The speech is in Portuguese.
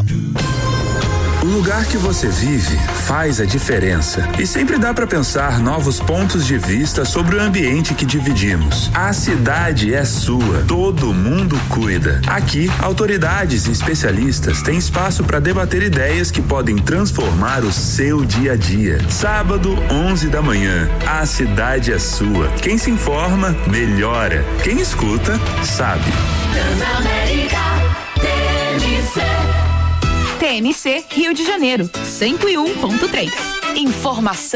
O lugar que você vive faz a diferença e sempre dá para pensar novos pontos de vista sobre o ambiente que dividimos. A cidade é sua, todo mundo cuida. Aqui, autoridades e especialistas têm espaço para debater ideias que podem transformar o seu dia a dia. Sábado, 11 da manhã, a cidade é sua. Quem se informa, melhora. Quem escuta, sabe. Transamérica, TMC, Rio de Janeiro, 101.3. Informação